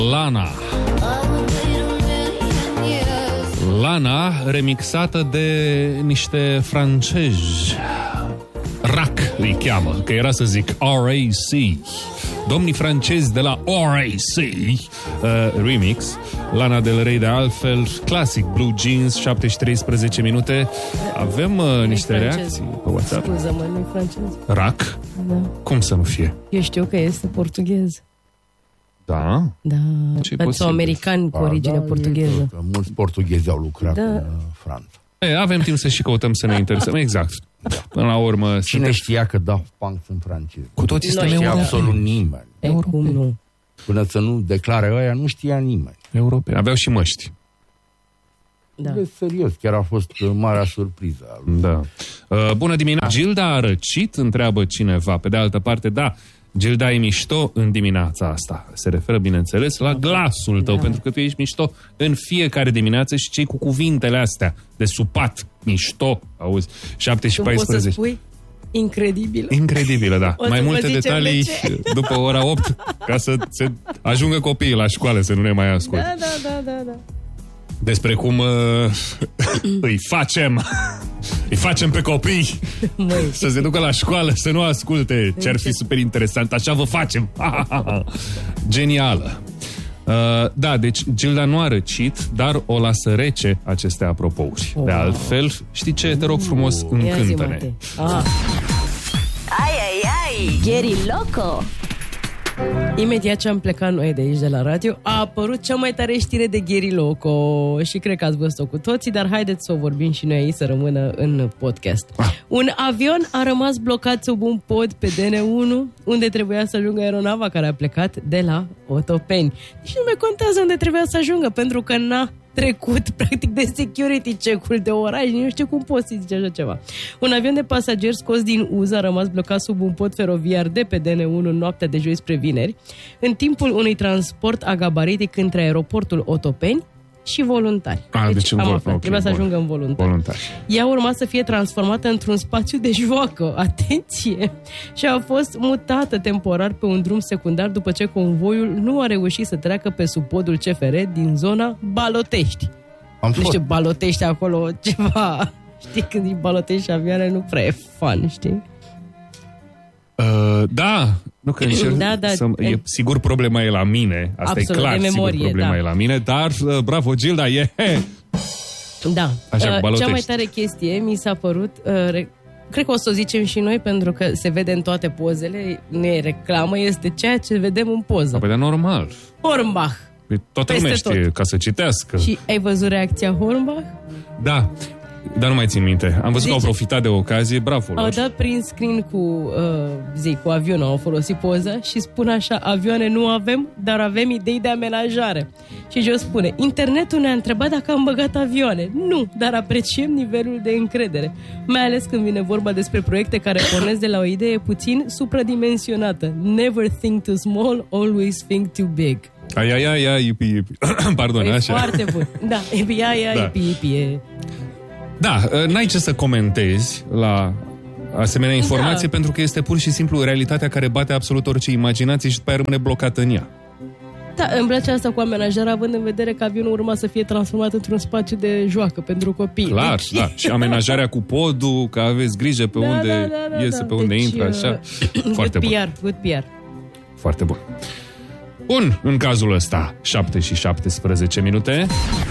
Lana remixată de niște francezi. RAC îi cheamă, că era să zic RAC. Domnii francezi de la RAC remix. Lana Del Rey de altfel, clasic, Blue Jeans, 7:13 minute. Avem niște reacții pe WhatsApp. Scuză-mă, nu-i francez. RAC? Da. Cum să nu fie? Eu știu că este portughez. Da? Da, pentru americani cu origine portugheză. Mulți portughezi au lucrat în Franța. Avem timp să și căutăm să ne interesăm. Exact. Până la urmă... Cine știa că Daft Punk sunt francezi? Cu toții suntem europeni. Absolut nimeni. Cum nu? Până să nu declare ăia, nu știa nimeni. Europeni. Aveau și măști. Da. De serios, chiar a fost marea surpriză. Da. Bună dimineața. Gilda a răcit? Întreabă cineva. Pe de altă parte, da, Gilda e mișto în dimineața asta. Se referă, bineînțeles, la glasul tău, pentru că tu ești mișto în fiecare dimineață și cei cu cuvintele astea de supat, mișto, auzi, 7 și 14. Poți să spui incredibilă. Incredibilă, da. Mai multe detalii după ora 8, ca să se ajungă copiii la școală, să nu ne mai asculte. Da. Despre cum îi facem pe copii să se ducă la școală, să nu asculte ce ar fi super interesant. Așa vă facem. Genială. Da, deci Gilda nu a răcit, dar o lasă rece aceste apropouri. De altfel, știi ce? Te rog frumos, încântă-ne. Ai, Geri Loco. Imediat ce am plecat noi de aici de la radio, a apărut cea mai tare știre de Geri Loco și cred că ați văzut-o cu toții, dar haideți să o vorbim și noi aici, să rămână în podcast. Un avion a rămas blocat sub un pod pe DN1, unde trebuia să ajungă aeronava care a plecat de la Otopeni. Nici nu mai contează unde trebuia să ajungă, pentru că n-a trecut practic de security check-ul de oraș, nu știu cum poți să zici așa ceva. Un avion de pasageri scos din uz a rămas blocat sub un pod feroviar de pe DN1 în noaptea de joi spre vineri, în timpul unui transport agabaritic între aeroportul Otopeni și voluntari. Deci trebuia să ajungă în voluntari. Ea urma să fie transformată într-un spațiu de joacă, atenție, și a fost mutată temporar pe un drum secundar după ce convoiul nu a reușit să treacă pe sub podul CFR din zona Balotești. Nu știu, Balotești acolo ceva, știi, când îi balotești avioane nu prea e fun, știi? Da, nu că e sigur problema e la mine. Asta absolut, e clar, memorie, sigur problema e la mine. Dar, bravo Gilda, Da, așa, cea mai tare chestie mi s-a părut, cred că o să o zicem și noi, pentru că se vede în toate pozele, nu e reclamă, este ceea ce vedem în poză. Păi, normal. Hornbach. Toată lumea știe, ca să citească. Și ai văzut reacția Hornbach? Da. Dar nu mai țin minte. Am văzut că au profitat de ocazie, bravo lor. Au dat prin screen cu avionul, au folosit poza și spun așa: avioane nu avem, dar avem idei de amenajare. Și jos spune: internetul ne-a întrebat dacă am băgat avioane. Nu, dar apreciem nivelul de încredere. Mai ales când vine vorba despre proiecte care pornesc de la o idee puțin supradimensionată. Never think too small, always think too big. Ai, ipi. Pardon, e așa. foarte bun. Da, ipi. Da, n-ai ce să comentezi la asemenea informație, pentru că este pur și simplu realitatea care bate absolut orice imaginație și după aia rămâne blocată în ea. Da, îmi place asta cu amenajarea, având în vedere că avionul urma să fie transformat într-un spațiu de joacă pentru copii. Clar, deci... da. Și amenajarea cu podul, că aveți grijă pe unde iese, pe unde intră, așa. Foarte bun. Good PR. Foarte bun. Bun, în cazul ăsta, 7 și 17 minute.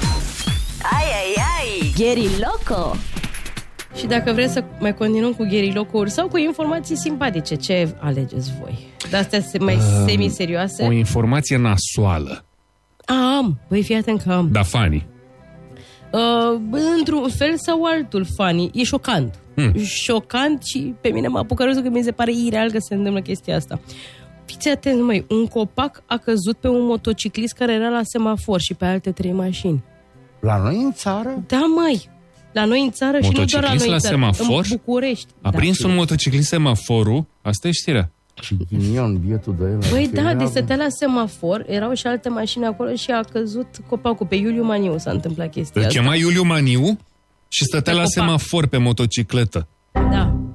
Geri Loco. Și dacă vreți să mai continuăm cu Geri Loco-uri sau cu informații simpatice, ce alegeți voi? De astea mai semi-serioase? O informație nasoală. Băi, fii atent că am. Da, funny. Într-un fel sau altul, funny. E șocant. Șocant și pe mine mă apucă râsul, că mi se pare ireal că se întâmplă chestia asta. Fiți atenți, măi, un copac a căzut pe un motociclist care era la semafor și pe alte 3 mașini. La noi în țară? Da, măi. La noi în țară și nu doar la noi în țară. Semafor? În București. A prins un motociclist semaforul? Asta e știrea. Și ghinion, bietul de el. Băi, da, de stătea la semafor, erau și alte mașini acolo și a căzut copacul. Pe Iuliu Maniu s-a întâmplat chestia asta. Îl chema Iuliu Maniu și stătea la semafor pe motocicletă. Da.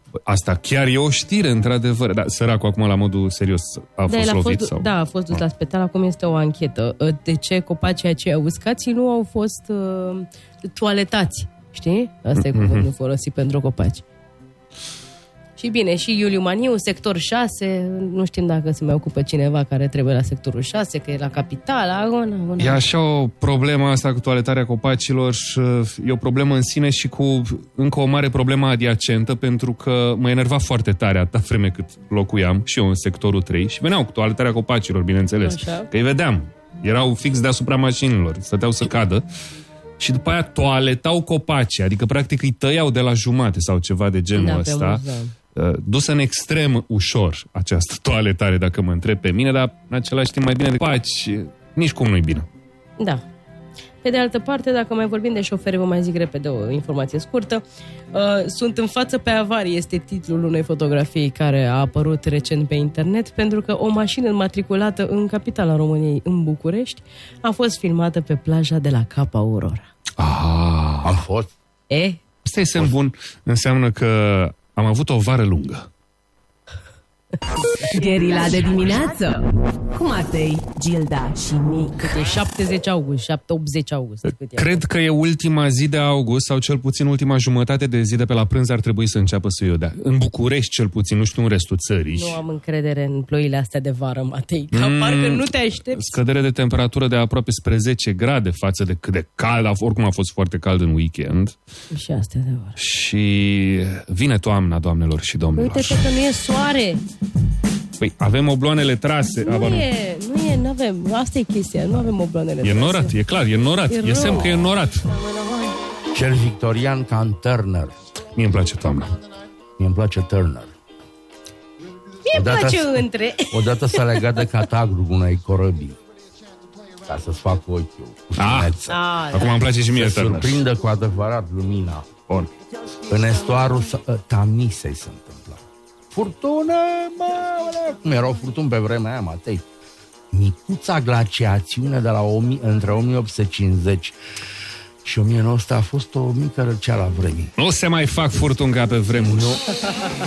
Asta chiar e o știre, într-adevăr. Da, săracul acum, la modul serios, a fost lovit? Sau? Da, a fost dus la spital. Acum este o anchetă. De ce copacii aceia uscați nu au fost toaletați? Știi? Asta e cuvântul folosit pentru copaci. Și bine, și Iuliu Maniu, sector 6, nu știm dacă se mai ocupă cineva care trebuie la sectorul 6, că e la capitală. E așa o problemă asta cu toaletarea copacilor, e o problemă în sine și cu încă o mare problemă adiacentă, pentru că mă enerva foarte tare atâta vreme cât locuiam și eu în sectorul 3 și veneau cu toaletarea copacilor, bineînțeles, așa. Că îi vedeam, erau fix deasupra mașinilor, stăteau să cadă. Și după aia toaletau copacii, adică practic îi tăiau de la jumate sau ceva de genul ăsta. Dusă în extrem ușor această toaletare, dacă mă întreb pe mine, dar în același timp mai bine de copaci, nici cum nu-i bine. Da. Pe de altă parte, dacă mai vorbim de șoferi, vă mai zic repede o informație scurtă. Sunt în față pe avarie, este titlul unei fotografii care a apărut recent pe internet, pentru că o mașină înmatriculată în capitala României, în București, a fost filmată pe plaja de la Cap Aurora. Am fost. Asta e semn bun, înseamnă că am avut o vară lungă. Gherila de dimineață cu Matei, Gilda și Nic. E 70 august, 7-80 august. Cred că e ultima zi de august, sau cel puțin ultima jumătate de zi de pe la prânz ar trebui să înceapă să iodea. În București, cel puțin, nu știu în restul țării. Nu am încredere în ploile astea de vară, Matei. Ca parcă nu te aștepți. Scădere de temperatură de aproape spre 10 grade față de cât de cald. Oricum a fost foarte cald în weekend. Și astea de vară. Și vine toamna, doamnelor și domnilor. Uite-te că nu e soare. Păi avem obloanele trase. Nu avem. Asta e chestia, nu avem obloanele trase. E norat, e clar, e norat. E semn că e norat. Cel victorian ca în Turner. Mie îmi place toamna. Mie îmi place Turner. Mie îmi place între. Odată s-a legat de catagrul unei corăbii. Ca să-ți fac ochiul. Acum îmi place și mie să Turner. surprindă cu adevărat lumina. Bun. În estuarul Tamisei se întâmplă. Furtună, cum erau furtuni pe vremea aia, Matei. Micuța glaciațiune de la între 1850 și 1900 a fost o mică răceală a vremii. Nu se mai fac furtuni ca pe vremuri. Nu.